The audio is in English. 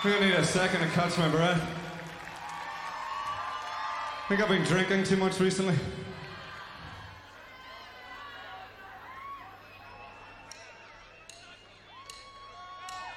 I'm gonna need a second to catch my breath. I think I've been drinking too much recently.